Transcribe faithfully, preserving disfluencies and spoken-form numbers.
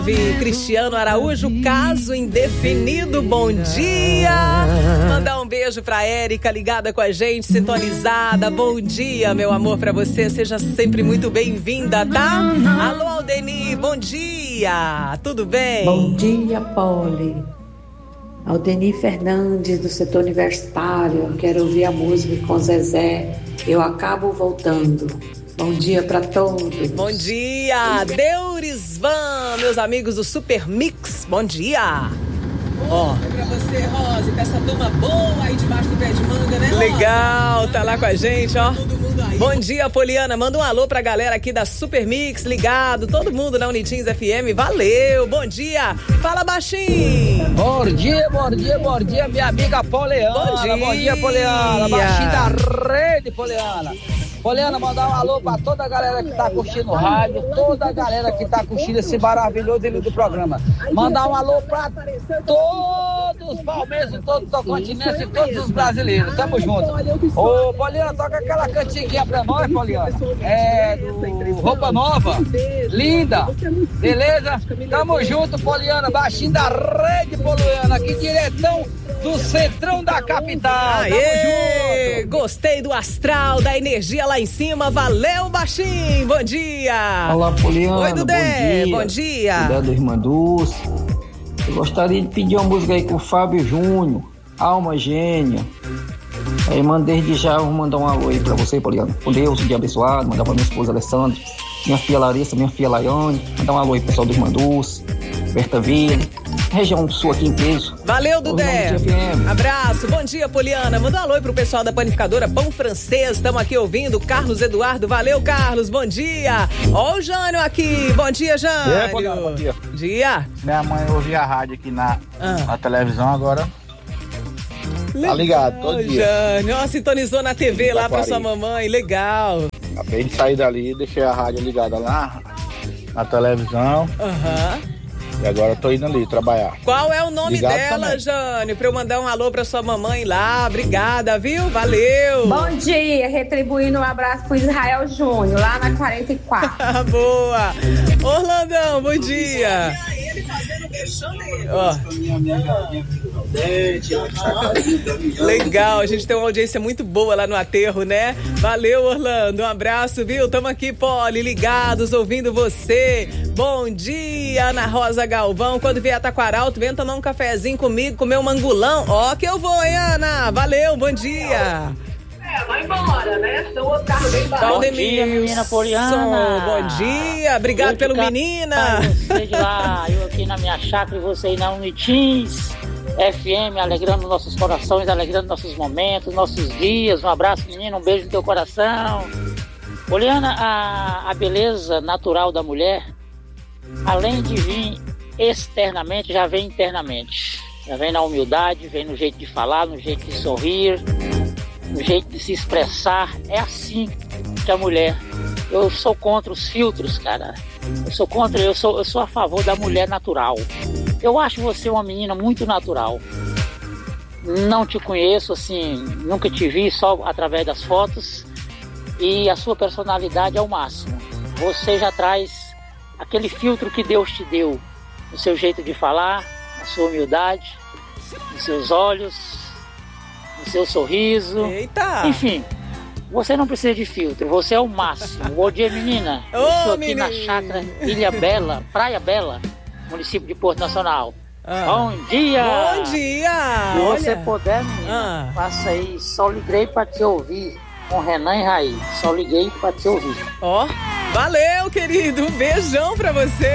Cristiano Araújo, caso indefinido, bom dia. Mandar um beijo pra Érica, ligada com a gente, sintonizada. Bom dia, meu amor, pra você. Seja sempre muito bem-vinda, tá? Alô, Aldeni, bom dia. Tudo bem? Bom dia, Poli. Aldeni Fernandes, do setor universitário. Quero ouvir a música com Zezé. Eu acabo voltando. Bom dia pra todos. Bom dia, Deurisvan, meus amigos do Super Mix. Bom dia. Ó, é pra você, Rose, com essa turma boa aí debaixo do pé de manga, né, Rose? Legal, tá lá com a gente, ó. Bom dia, Poliana. Manda um alô pra galera aqui da Super Mix, ligado. Todo mundo na Unitins F M, valeu. Bom dia. Fala baixinho. Bom dia, bom dia, bom dia, minha amiga Poliana. Bom dia. Bom dia, Poliana. Baixinho da rede, Poliana. Poliana, mandar um alô pra toda a galera que tá curtindo o rádio, toda a galera que tá curtindo esse maravilhoso início do programa. Mandar um alô pra todos os palmeiras, todos os continentes e todos os brasileiros. Tamo junto. Ô, Poliana, toca aquela cantiquinha pra nós, Poliana. É, do Roupa Nova. Linda. Beleza? Tamo junto, Poliana. Baixinho da rede, Poliana. Aqui diretão do centrão da capital. Aê, tamo junto. Gostei do astral, da energia lá em cima. Valeu, baixinho. Bom dia. Olá, Poliana. Oi, Dudé. Bom dia. Bom dia. Cuidado, irmã Dulce. Eu gostaria de pedir uma música aí com o Fábio Júnior, Alma Gênia. Aí, mano, desde já eu vou mandar um alô aí pra você, Poliana. Com Deus, um dia abençoado. Mandar pra minha esposa Alessandra, minha filha Larissa, minha filha Laiane. Mandar um alô aí pro pessoal do Irmã Dulce, Berta Vila, região sul aqui em peso. Valeu, Dudé. Abraço. Bom dia, Poliana. Manda um alô aí pro pessoal da panificadora Pão Francês. Estamos aqui ouvindo. Carlos Eduardo. Valeu, Carlos. Bom dia. Ó o Jânio aqui. Bom dia, Jânio. É, Poliana, bom dia. Bom dia. Minha mãe ouvia a rádio aqui na, Ah. na televisão agora. Legal, Tá ligado, todo dia. Jânio. Ó, sintonizou na T V lá pra sua mamãe. Legal. Acabei de sair dali, deixei a rádio ligada lá na televisão. Aham. E agora eu tô indo ali trabalhar. Qual é o nome Ligado dela, também. Jânio? Pra eu mandar um alô pra sua mamãe lá. Obrigada, viu? Valeu. Bom dia, retribuindo um abraço pro Israel Júnior, lá na quarenta e quatro. Boa. Orlandão, bom dia. Ele fazendo questão dele. Ó. Legal, a gente tem uma audiência muito boa lá no aterro, né? Valeu, Orlando, um abraço, viu? Tamo aqui, Poli, ligados, ouvindo você. Bom dia, Ana Rosa Galvão. Quando vier a Taquaral, tu vem tomar um cafezinho comigo, comer um mangulão. Ó que eu vou, hein, Ana? Valeu, bom dia. É, vai embora, né? Então o carro bem barato. Bom dia, menina Poliana. Bom dia, obrigado Eu pelo ficar- menina. Você de lá, eu aqui na minha chácara e você aí na Unitins F M, alegrando nossos corações, alegrando nossos momentos, nossos dias. Um abraço, menina, um beijo no teu coração. Poliana, a, a beleza natural da mulher, além de vir externamente, já vem internamente. Já vem na humildade, vem no jeito de falar, no jeito de sorrir, no jeito de se expressar. É assim que a mulher... Eu sou contra os filtros, cara. Eu sou contra, eu sou, eu sou a favor da mulher natural. Eu acho você uma menina muito natural. Não te conheço, assim, nunca te vi, só através das fotos. E a sua personalidade é o máximo. Você já traz aquele filtro que Deus te deu. No seu jeito de falar, na sua humildade, nos seus olhos, no seu sorriso. Eita! Enfim, você não precisa de filtro, você é o máximo. Bom dia, menina. Ô, Eu estou aqui menino. na chácara Ilha Bela, Praia Bela, município de Porto Nacional. Ah. Bom dia! Bom dia! Se você Olha. puder, menina, Ah. faça aí. Só liguei pra te ouvir com Renan e Raí. Só liguei pra te ouvir. Ó, valeu, querido. Um beijão pra você.